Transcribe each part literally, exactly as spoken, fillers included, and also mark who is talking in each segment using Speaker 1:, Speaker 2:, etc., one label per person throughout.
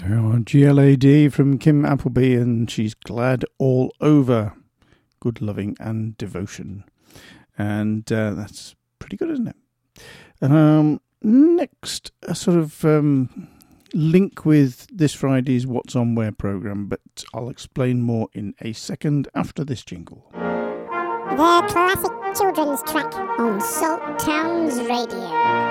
Speaker 1: Oh, G L A D from Kim Appleby, and she's glad all over. Good loving and devotion. And uh, that's pretty good, isn't it? Um, next, a sort of um, link with this Friday's What's On Where programme, but I'll explain more in a second after this jingle.
Speaker 2: The classic children's track on Salt Towns Radio.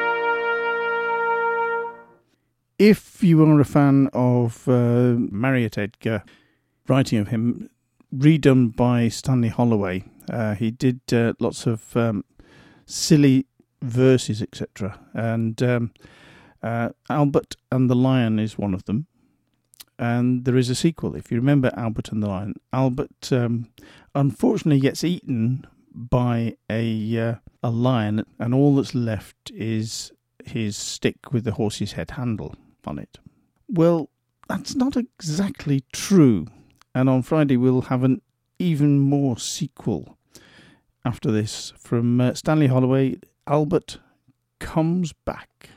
Speaker 1: If you are a fan of uh, Marriott Edgar, writing of him, redone by Stanley Holloway, uh, he did uh, lots of um, silly verses, et cetera. And um, uh, Albert and the Lion is one of them. And there is a sequel. If you remember Albert and the Lion, Albert um, unfortunately gets eaten by a uh, a lion, and all that's left is his stick with the horse's head handle on it. Well, that's not exactly true, and on Friday we'll have an even more sequel after this from uh, Stanley Holloway. Albert Comes Back.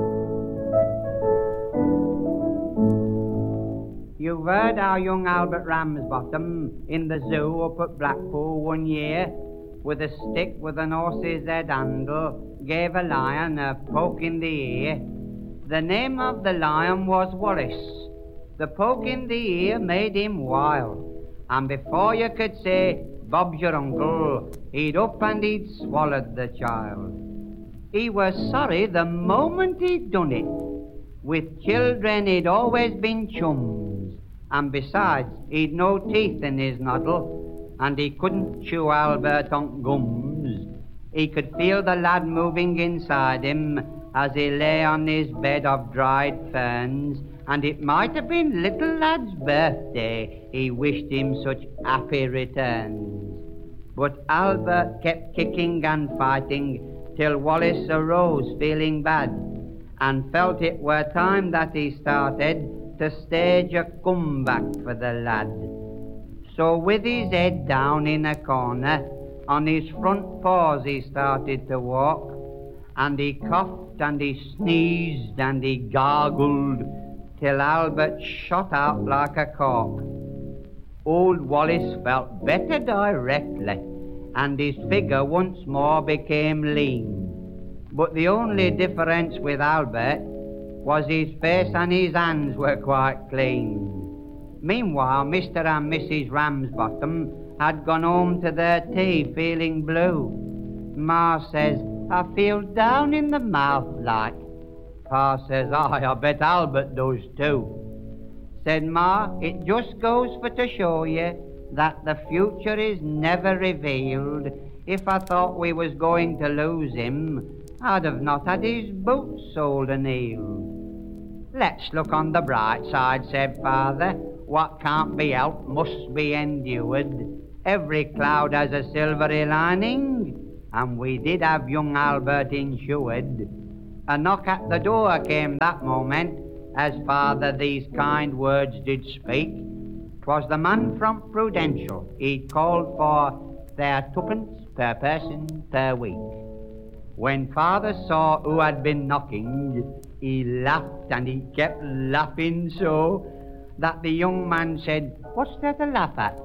Speaker 3: You've heard how young Albert Ramsbottom in the zoo up at Blackpool one year, with a stick with an horse's head handle, gave a lion a poke in the ear. The name of the lion was Wallace. The poke in the ear made him wild, and before you could say, Bob's your uncle, he'd up and he'd swallowed the child. He was sorry the moment he'd done it. With children he'd always been chums, and besides he'd no teeth in his noddle, and he couldn't chew Albert on gums. He could feel the lad moving inside him as he lay on his bed of dried ferns, and it might have been little lad's birthday, he wished him such happy returns. But Albert kept kicking and fighting till Wallace arose feeling bad, and felt it were time that he started to stage a comeback for the lad. So with his head down in a corner, on his front paws he started to walk, and he coughed and he sneezed and he gargled till Albert shot out like a cork. Old Wallace felt better directly, and his figure once more became lean. But the only difference with Albert was his face and his hands were quite clean. Meanwhile, Mister and Missus Ramsbottom had gone home to their tea feeling blue. Ma says, I feel down in the mouth like. Pa says, aye, I bet Albert does too. Said Ma, it just goes for to show you that the future is never revealed. If I thought we was going to lose him, I'd have not had his boots soled and heeled. Let's look on the bright side, said Father. What can't be helped must be endured. Every cloud has a silvery lining, and we did have young Albert insured. A knock at the door came that moment, as Father these kind words did speak. 'Twas the man from Prudential. He'd called for their twopence per person per week. When Father saw who had been knocking, he laughed, and he kept laughing so that the young man said, what's there to laugh at?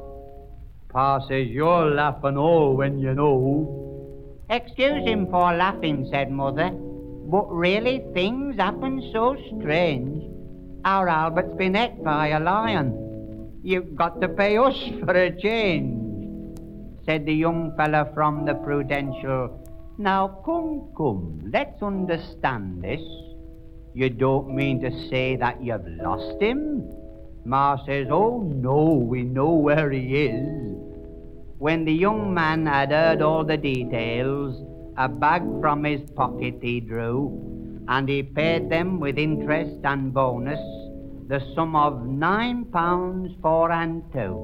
Speaker 3: Pa says, you're laughing all when you know. Excuse him for laughing, said Mother, but really things happen so strange. Our Albert's been ate by a lion. You've got to pay us for a change, said the young fella from the Prudential. Now come, come, let's understand this. You don't mean to say that you've lost him? Ma says, oh no, we know where he is. When the young man had heard all the details, a bag from his pocket he drew, and he paid them with interest and bonus the sum of nine pounds four and two.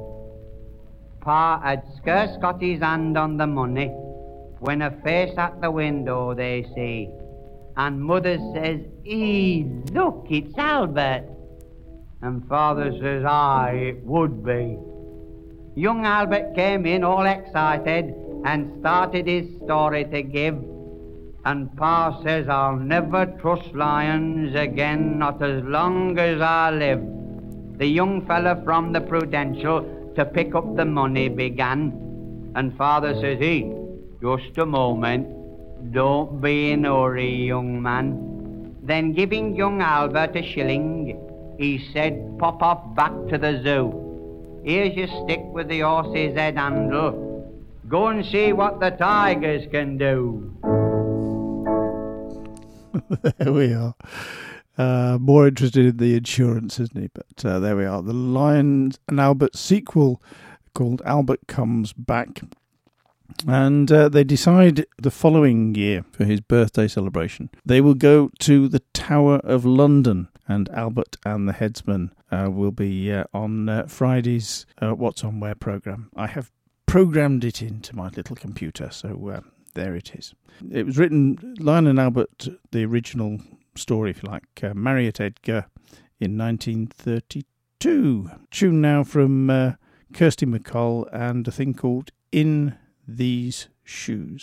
Speaker 3: Pa had scarce got his hand on the money when a face at the window they see, and Mother says, ee, look, it's Albert. And Father says, aye, it would be. Young Albert came in all excited and started his story to give. And Pa says I'll never trust lions again, not as long as I live. The young fella from the Prudential to pick up the money began. And Father says he, just a moment, don't be in a hurry, young man. Then giving young Albert a shilling, he said, pop off back to the zoo. Here's your stick with the horse's head handle. Go and see what the tigers can do.
Speaker 1: There we are. Uh, more interested in the insurance, isn't he? But uh, there we are. The Lion and Albert sequel called Albert Comes Back. And uh, they decide the following year for his birthday celebration, they will go to the Tower of London, and Albert and the Headsman uh, will be uh, on uh, Friday's uh, What's On Where programme. I have programmed it into my little computer, so uh, there it is. It was written, Lion and Albert, the original story, if you like, uh, Marriott Edgar in nineteen thirty-two. Tune now from uh, Kirsty MacColl and a thing called In These Shoes.